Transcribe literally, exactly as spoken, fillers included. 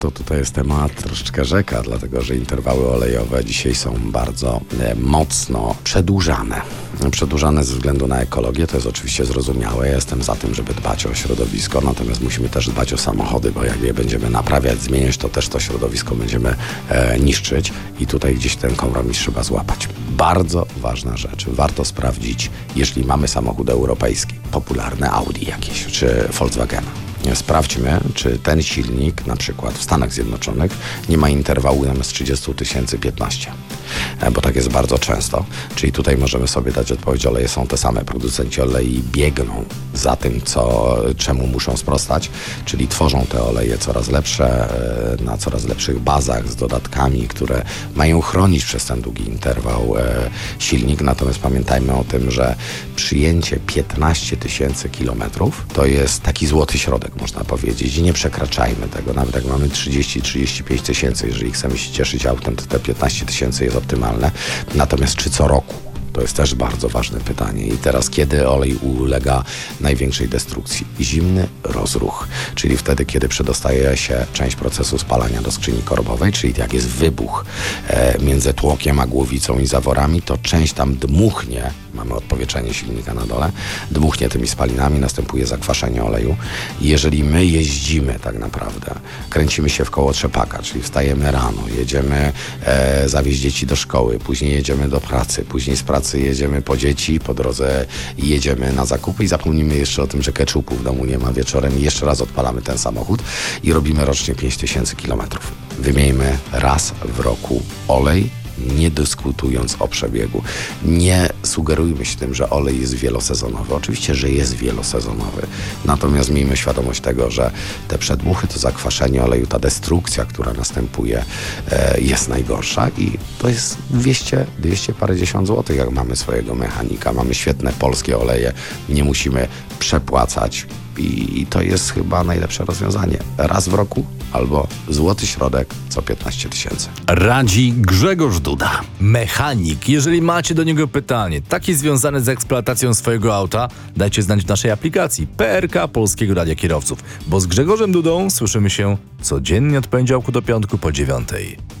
To tutaj jest temat troszeczkę rzeka, dlatego że interwały olejowe dzisiaj są bardzo e, mocno przedłużane. Przedłużane ze względu na ekologię, to jest oczywiście zrozumiałe. Ja jestem za tym, żeby dbać o środowisko, natomiast musimy też dbać o samochody, bo jak je będziemy naprawiać, zmieniać, to też to środowisko będziemy e, niszczyć i tutaj gdzieś ten kompromis trzeba złapać. Bardzo ważna rzecz. Warto sprawdzić, jeśli mamy samochód europejski, popularny Audi jakieś, czy Volkswagena. Sprawdźmy, czy ten silnik, na przykład w Stanach Zjednoczonych, nie ma interwału zamiast trzydzieści tysięcy piętnaście, bo tak jest bardzo często. Czyli tutaj możemy sobie dać odpowiedź, oleje są te same. Producenci olei biegną za tym, co, czemu muszą sprostać, czyli tworzą te oleje coraz lepsze, na coraz lepszych bazach, z dodatkami, które mają chronić przez ten długi interwał silnik. Natomiast pamiętajmy o tym, że przyjęcie piętnaście tysięcy kilometrów to jest taki złoty środek, można powiedzieć. I nie przekraczajmy tego. Nawet jak mamy trzydzieści trzydzieści pięć tysięcy, jeżeli chcemy się cieszyć autem, to te piętnaście tysięcy jest optymalne. Natomiast czy co roku? To jest też bardzo ważne pytanie. I teraz, kiedy olej ulega największej destrukcji? Zimny rozruch, czyli wtedy, kiedy przedostaje się część procesu spalania do skrzyni korbowej, czyli jak jest wybuch e, między tłokiem a głowicą i zaworami, to część tam dmuchnie, mamy odpowietrzenie silnika na dole, dmuchnie tymi spalinami, następuje zakwaszenie oleju. I jeżeli my jeździmy tak naprawdę, kręcimy się w koło trzepaka, czyli wstajemy rano, jedziemy e, zawieźć dzieci do szkoły, później jedziemy do pracy, później z pracy jedziemy po dzieci, po drodze jedziemy na zakupy i zapomnimy jeszcze o tym, że keczupu w domu nie ma wieczorem i jeszcze raz odpalamy ten samochód i robimy rocznie pięć tysięcy kilometrów. Wymieńmy raz w roku olej, nie dyskutując o przebiegu. Nie sugerujmy się tym, że olej jest wielosezonowy. Oczywiście, że jest wielosezonowy. Natomiast miejmy świadomość tego, że te przedmuchy, to zakwaszenie oleju, ta destrukcja, która następuje, e, jest najgorsza i to jest dwieście, dwieście parędziesiąt złotych, jak mamy swojego mechanika. Mamy świetne polskie oleje. Nie musimy przepłacać i to jest chyba najlepsze rozwiązanie. Raz w roku albo złoty środek co piętnaście tysięcy. Radzi Grzegorz Duda. Mechanik. Jeżeli macie do niego pytanie, takie związane z eksploatacją swojego auta, dajcie znać w naszej aplikacji P R K Polskiego Radia Kierowców, bo z Grzegorzem Dudą słyszymy się codziennie od poniedziałku do piątku po dziewiątej.